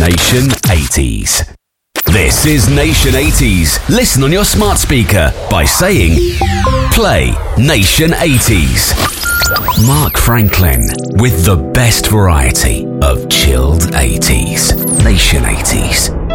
Nation 80s. This is Nation 80s. Listen on your smart speaker by saying, play Nation 80s. Mark Franklin with the best variety of chilled 80s. Nation 80s.